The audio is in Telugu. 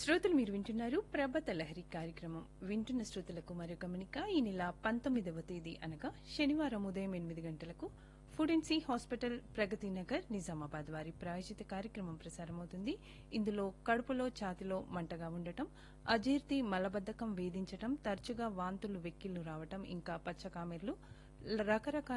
శ్రోతలు మీరు వింటున్నారు ప్రభత లహరి కార్యక్రమం. వింటున్న శ్రోతలకు మరో గమనిక. ఈ నెల 19వ తేదీ అనగా శనివారం ఉదయం 8 గంటలకు ఫుడెన్సీ హాస్పిటల్ ప్రగతి నగర్ నిజామాబాద్ వారి ప్రాయోజిత కార్యక్రమం ప్రసారమవుతుంది. ఇందులో కడుపులో ఛాతిలో మంటగా ఉండటం, అజీర్తి మలబద్ధకం వేధించటం, తరచుగా వాంతులు వెక్కిళ్లు రావటం, ఇంకా పచ్చకామెర్లు, రకరకాల